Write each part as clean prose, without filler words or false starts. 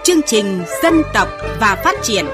chương trình Dân tộc và Phát triển.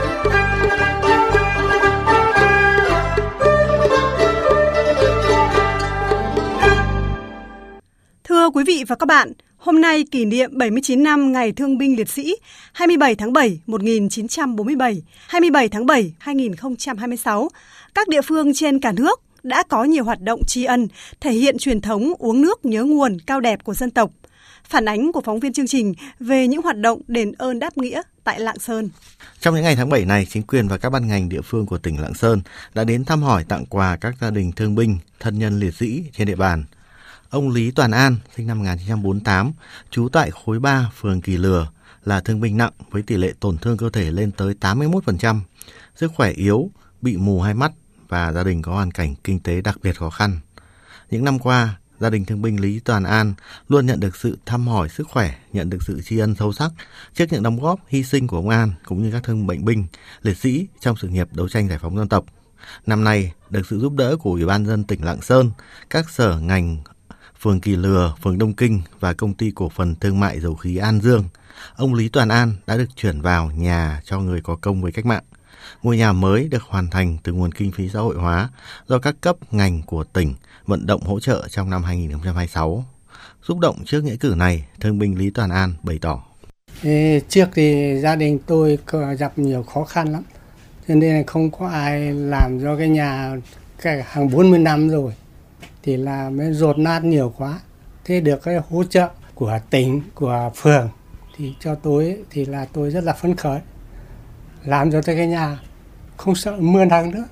Thưa quý vị và các bạn, hôm nay kỷ niệm 79 năm Ngày Thương binh Liệt sĩ 27 tháng 7 1947, 27 tháng 7 2026, các địa phương trên cả nước đã có nhiều hoạt động tri ân, thể hiện truyền thống uống nước nhớ nguồn cao đẹp của dân tộc. Phản ánh của phóng viên chương trình về những hoạt động đền ơn đáp nghĩa tại Lạng Sơn. Trong những ngày tháng 7 này, chính quyền và các ban ngành địa phương của tỉnh Lạng Sơn đã đến thăm hỏi, tặng quà các gia đình thương binh, thân nhân liệt sĩ trên địa bàn. Ông Lý Toàn An, sinh năm 1948, trú tại khối 3, phường Kỳ Lừa, là thương binh nặng với tỷ lệ tổn thương cơ thể lên tới 81%, sức khỏe yếu, bị mù hai mắt và gia đình có hoàn cảnh kinh tế đặc biệt khó khăn. Những năm qua, gia đình thương binh Lý Toàn An luôn nhận được sự thăm hỏi sức khỏe, nhận được sự tri ân sâu sắc trước những đóng góp, hy sinh của ông An cũng như các thương bệnh binh, liệt sĩ trong sự nghiệp đấu tranh giải phóng dân tộc. Năm nay, được sự giúp đỡ của Ủy ban nhân dân tỉnh Lạng Sơn, các sở ngành phường Kỳ Lừa, phường Đông Kinh và công ty cổ phần thương mại dầu khí An Dương, ông Lý Toàn An đã được chuyển vào nhà cho người có công với cách mạng. Ngôi nhà mới được hoàn thành từ nguồn kinh phí xã hội hóa do các cấp ngành của tỉnh vận động hỗ trợ trong năm 2026. Xúc động trước nghĩa cử này, thương binh Lý Toàn An bày tỏ. Trước thì gia đình tôi gặp nhiều khó khăn lắm, cho nên không có ai làm cho cái nhà hàng 40 năm rồi thì là mới dột nát nhiều quá. Thế được cái hỗ trợ của tỉnh, của phường thì cho tôi thì là tôi rất là phấn khởi, làm cho cái nhà không sợ mưa nắng nữa.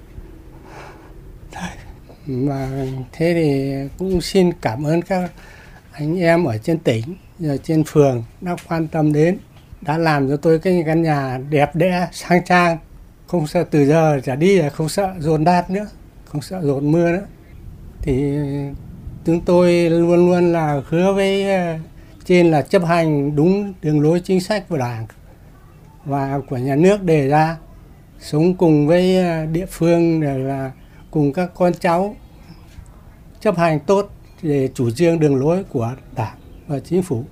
Mà thế thì cũng xin cảm ơn các anh em ở trên tỉnh, ở trên phường đã quan tâm đến, đã làm cho tôi cái căn nhà đẹp đẽ, sang trang, không sợ từ giờ trở đi là không sợ dồn nát nữa, không sợ dồn mưa nữa. Thì chúng tôi luôn luôn là hứa với trên là chấp hành đúng đường lối chính sách của Đảng và của nhà nước đề ra, sống cùng với địa phương để là cùng các con cháu chấp hành tốt để chủ trương đường lối của Đảng và Chính phủ.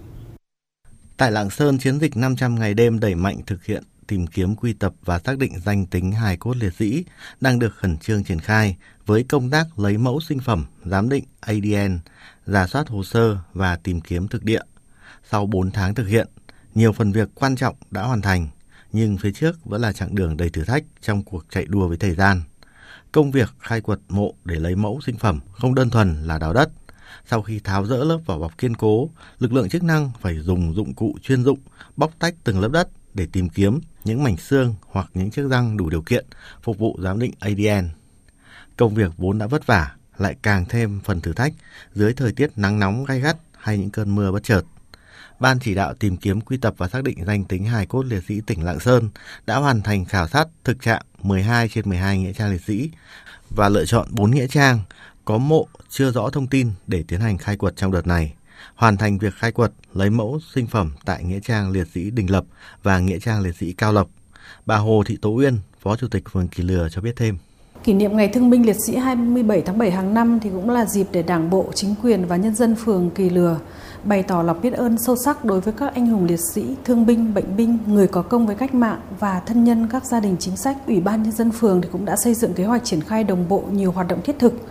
Tại Lạng Sơn, chiến dịch 500 ngày đêm đẩy mạnh thực hiện tìm kiếm, quy tập và xác định danh tính hài cốt liệt sĩ đang được khẩn trương triển khai với công tác lấy mẫu sinh phẩm, giám định ADN, rà soát hồ sơ và tìm kiếm thực địa. Sau 4 tháng thực hiện, nhiều phần việc quan trọng đã hoàn thành, nhưng phía trước vẫn là chặng đường đầy thử thách trong cuộc chạy đua với thời gian. Công việc khai quật mộ để lấy mẫu sinh phẩm không đơn thuần là đào đất. Sau khi tháo dỡ lớp vỏ bọc kiên cố, lực lượng chức năng phải dùng dụng cụ chuyên dụng bóc tách từng lớp đất để tìm kiếm những mảnh xương hoặc những chiếc răng đủ điều kiện phục vụ giám định ADN. Công việc vốn đã vất vả lại càng thêm phần thử thách dưới thời tiết nắng nóng gay gắt hay những cơn mưa bất chợt. Ban chỉ đạo tìm kiếm, quy tập và xác định danh tính hài cốt liệt sĩ tỉnh Lạng Sơn đã hoàn thành khảo sát thực trạng 12 trên 12 nghĩa trang liệt sĩ và lựa chọn 4 nghĩa trang có mộ chưa rõ thông tin để tiến hành khai quật trong đợt này. Hoàn thành việc khai quật, lấy mẫu sinh phẩm tại nghĩa trang liệt sĩ Đình Lập và nghĩa trang liệt sĩ Cao Lộc. Bà Hồ Thị Tố Uyên, Phó Chủ tịch phường Kỳ Lừa cho biết thêm. Kỷ niệm Ngày Thương binh Liệt sĩ 27 tháng 7 hàng năm thì cũng là dịp để Đảng bộ, chính quyền và nhân dân phường Kỳ Lừa bày tỏ lòng biết ơn sâu sắc đối với các anh hùng liệt sĩ, thương binh, bệnh binh, người có công với cách mạng và thân nhân các gia đình chính sách. Ủy ban nhân dân phường thì cũng đã xây dựng kế hoạch triển khai đồng bộ nhiều hoạt động thiết thực